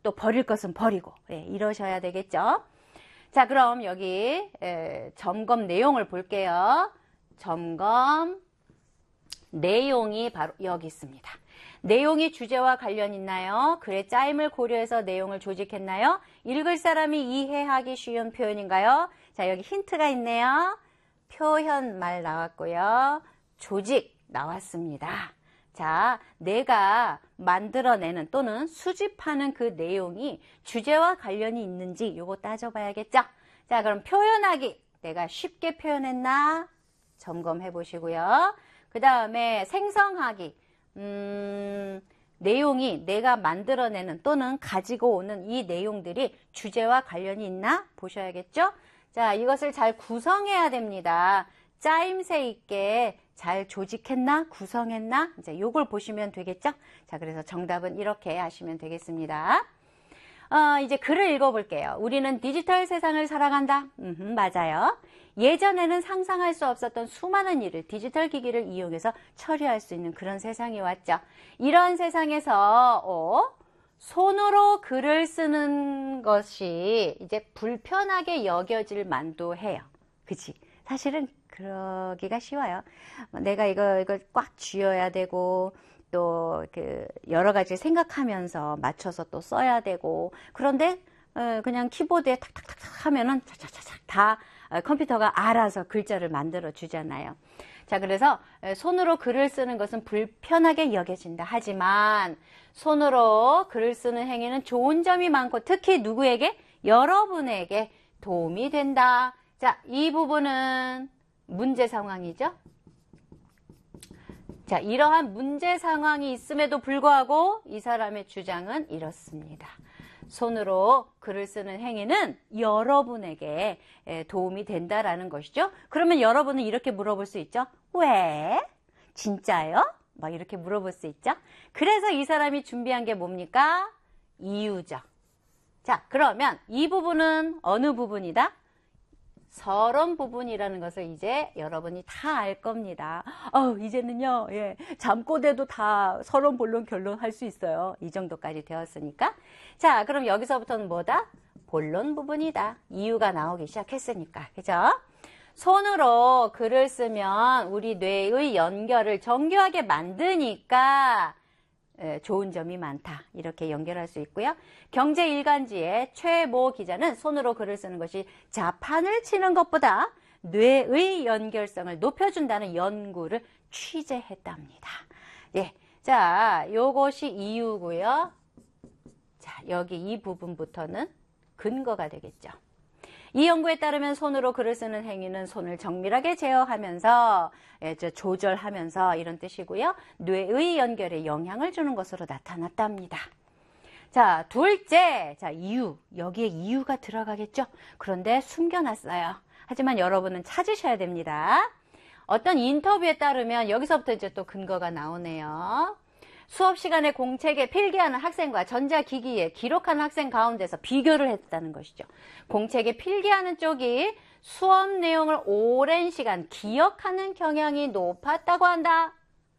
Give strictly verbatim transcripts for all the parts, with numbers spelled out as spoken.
또 버릴 것은 버리고, 예, 이러셔야 되겠죠. 자, 그럼 여기 에, 점검 내용을 볼게요. 점검 내용이 바로 여기 있습니다. 내용이 주제와 관련 있나요? 글의 짜임을 고려해서 내용을 조직했나요? 읽을 사람이 이해하기 쉬운 표현인가요? 자, 여기 힌트가 있네요. 표현 말 나왔고요. 조직 나왔습니다. 자, 내가 만들어내는 또는 수집하는 그 내용이 주제와 관련이 있는지 요거 따져봐야겠죠? 자, 그럼 표현하기. 내가 쉽게 표현했나? 점검해 보시고요. 그 다음에 생성하기. 음, 내용이 내가 만들어내는 또는 가지고 오는 이 내용들이 주제와 관련이 있나? 보셔야겠죠? 자, 이것을 잘 구성해야 됩니다. 짜임새 있게 잘 조직했나? 구성했나? 이제 요걸 보시면 되겠죠? 자, 그래서 정답은 이렇게 하시면 되겠습니다. 어, 이제 글을 읽어볼게요. 우리는 디지털 세상을 살아간다. 음흠, 맞아요. 예전에는 상상할 수 없었던 수많은 일을 디지털 기기를 이용해서 처리할 수 있는 그런 세상이 왔죠. 이런 세상에서 어, 손으로 글을 쓰는 것이 이제 불편하게 여겨질 만도 해요. 그치? 사실은 그러기가 쉬워요. 내가 이거, 이걸 꽉 쥐어야 되고, 또, 그, 여러 가지 생각하면서 맞춰서 또 써야 되고, 그런데, 그냥 키보드에 탁탁탁탁 하면은 차차차차 다 컴퓨터가 알아서 글자를 만들어 주잖아요. 자, 그래서 손으로 글을 쓰는 것은 불편하게 여겨진다. 하지만, 손으로 글을 쓰는 행위는 좋은 점이 많고, 특히 누구에게? 여러분에게 도움이 된다. 자, 이 부분은 문제 상황이죠. 자, 이러한 문제 상황이 있음에도 불구하고 이 사람의 주장은 이렇습니다. 손으로 글을 쓰는 행위는 여러분에게 도움이 된다라는 것이죠. 그러면 여러분은 이렇게 물어볼 수 있죠. 왜? 진짜요? 막 이렇게 물어볼 수 있죠. 그래서 이 사람이 준비한 게 뭡니까? 이유죠. 자, 그러면 이 부분은 어느 부분이다? 서론 부분이라는 것을 이제 여러분이 다 알 겁니다. 어, 이제는요, 예, 잠꼬대도 다 서론, 본론, 결론 할 수 있어요. 이 정도까지 되었으니까. 자, 그럼 여기서부터는 뭐다? 본론 부분이다. 이유가 나오기 시작했으니까. 그죠? 손으로 글을 쓰면 우리 뇌의 연결을 정교하게 만드니까 좋은 점이 많다. 이렇게 연결할 수 있고요. 경제일간지의 최모 기자는 손으로 글을 쓰는 것이 자판을 치는 것보다 뇌의 연결성을 높여준다는 연구를 취재했답니다. 예, 자, 요것이 이유고요. 자, 여기 이 부분부터는 근거가 되겠죠. 이 연구에 따르면 손으로 글을 쓰는 행위는 손을 정밀하게 제어하면서 예, 조절하면서 이런 뜻이고요. 뇌의 연결에 영향을 주는 것으로 나타났답니다. 자, 둘째, 자, 이유. 여기에 이유가 들어가겠죠? 그런데 숨겨놨어요. 하지만 여러분은 찾으셔야 됩니다. 어떤 인터뷰에 따르면 여기서부터 이제 또 근거가 나오네요. 수업 시간에 공책에 필기하는 학생과 전자기기에 기록하는 학생 가운데서 비교를 했다는 것이죠. 공책에 필기하는 쪽이 수업 내용을 오랜 시간 기억하는 경향이 높았다고 한다.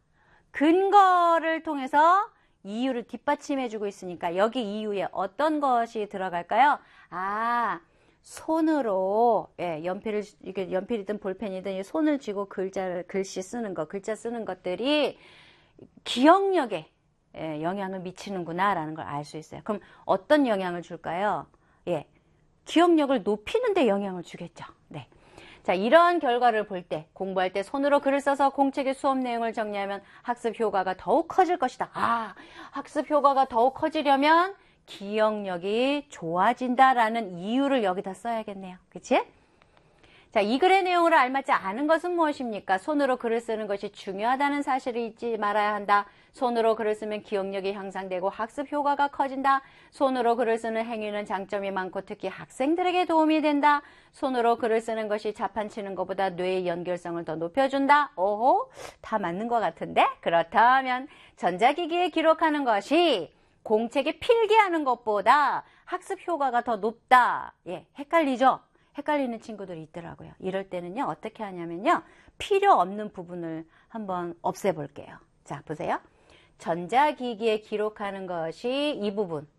근거를 통해서 이유를 뒷받침해주고 있으니까 여기 이유에 어떤 것이 들어갈까요? 아, 손으로 예, 연필을 이게 연필이든 볼펜이든 손을 쥐고 글자를 글씨 쓰는 것, 글자 쓰는 것들이 기억력에 예, 영향을 미치는구나 라는 걸 알 수 있어요. 그럼 어떤 영향을 줄까요? 예, 기억력을 높이는 데 영향을 주겠죠. 네. 자, 이러한 결과를 볼 때 공부할 때 손으로 글을 써서 공책의 수업 내용을 정리하면 학습 효과가 더욱 커질 것이다. 아, 학습 효과가 더욱 커지려면 기억력이 좋아진다라는 이유를 여기다 써야겠네요. 그치? 자, 이 글의 내용으로 알맞지 않은 것은 무엇입니까? 손으로 글을 쓰는 것이 중요하다는 사실을 잊지 말아야 한다. 손으로 글을 쓰면 기억력이 향상되고 학습 효과가 커진다. 손으로 글을 쓰는 행위는 장점이 많고 특히 학생들에게 도움이 된다. 손으로 글을 쓰는 것이 자판 치는 것보다 뇌의 연결성을 더 높여준다. 오호, 다 맞는 것 같은데? 그렇다면 전자기기에 기록하는 것이 공책에 필기하는 것보다 학습 효과가 더 높다. 예, 헷갈리죠? 헷갈리는 친구들이 있더라고요. 이럴 때는요, 어떻게 하냐면요, 필요 없는 부분을 한번 없애볼게요. 자, 보세요. 전자기기에 기록하는 것이 이 부분,